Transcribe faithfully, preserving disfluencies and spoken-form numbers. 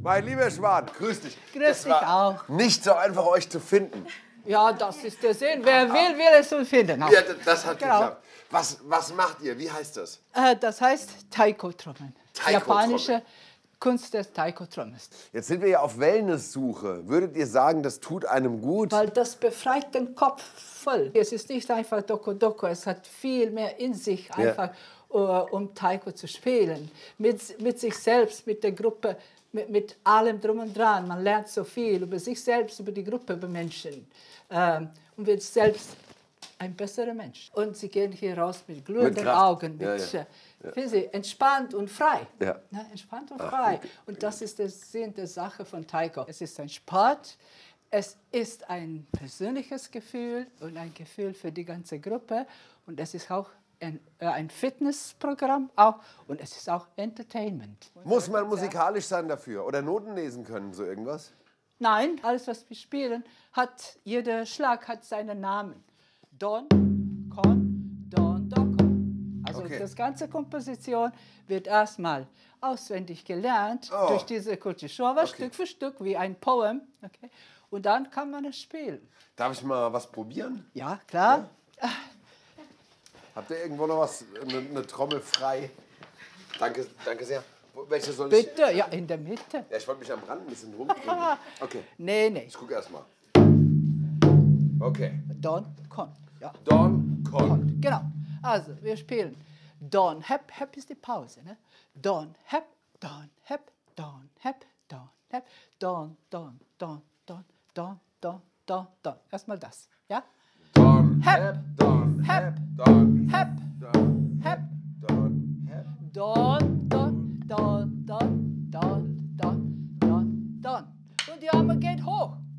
Mein lieber Schwan, grüß dich. Grüß dich auch. Nicht so einfach, euch zu finden. Ja, das ist der Sinn. Wer will, will es so finden. Ja, das, das hat Genau. geklappt. Was, was macht ihr? Wie heißt das? Äh, das heißt Taiko-Trommeln. Taiko-Trommeln. Japanische Kunst des Taiko-Trommels. Jetzt sind wir ja auf Wellnesssuche. Würdet ihr sagen, das tut einem gut? Weil das befreit den Kopf voll. Es ist nicht einfach Doko-Doko, es hat viel mehr in sich, einfach ja. uh, um Taiko zu spielen. Mit, mit sich selbst, mit der Gruppe, mit, mit allem drum und dran. Man lernt so viel über sich selbst, über die Gruppe, über Menschen. Ähm, und wird selbst ein besserer Mensch. Und sie gehen hier raus mit glühenden Augen, mit, ja, ja. Ja. Sie, entspannt und frei. Ja. Na, entspannt und frei. Ach, und das ist der Sinn der Sache von Taiko. Es ist ein Sport, es ist ein persönliches Gefühl und ein Gefühl für die ganze Gruppe. Und es ist auch ein, äh, ein Fitnessprogramm auch, und es ist auch Entertainment. Muss man musikalisch sein dafür oder Noten lesen können, so irgendwas? Nein, alles, was wir spielen, hat, jeder Schlag hat seinen Namen. Don, Con, Don, Doko. Also okay. Das ganze Komposition wird erstmal auswendig gelernt oh. durch diese Kuchishowa, okay. Stück für Stück, wie ein Poem. Okay. Und dann kann man es spielen. Darf ich mal was probieren? Ja, klar. Ja. Habt ihr irgendwo noch was, eine, eine Trommel frei? Danke, danke sehr. Welche soll ich? Bitte, ich? ja, in der Mitte. Ja, ich wollte mich am Rand ein bisschen rumdrehen. Okay. Nee, nee. Ich gucke erst mal. Okay. Don, Con. Ja. Don, Con. Con. Genau. Also, wir spielen Don, Hep. Hep ist die Pause. Ne? Don, Hep, Don, Hep, Don, Hep, Don, Hep, Don, Don, Don, Don, Don, Don, Don, Don. Erstmal das. Ja? Don, Hep, Don, Hep, Don, Hep, Don, Hep, Don, Hep. Don, Don, Don, Don, Don, Don, Don, Don. Und die Arme geht hoch.